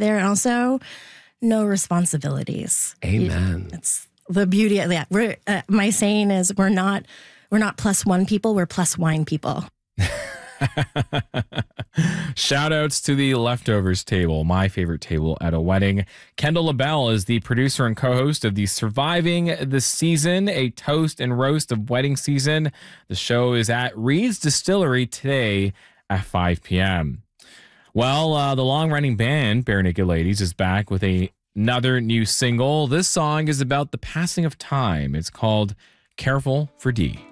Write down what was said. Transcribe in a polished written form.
there. And also, no responsibilities. Amen. It's the beauty of that. My saying is we're not plus one people, we're plus wine people. Shout outs to the Leftovers table, my favorite table at a wedding. Kendall LaBelle is the producer and co-host of the Surviving the Season, a toast and roast of wedding season. The show is at Reed's Distillery today at 5 p.m. Well, the long-running band, Bare Naked Ladies, is back with another new single. This song is about the passing of time. It's called Careful for D.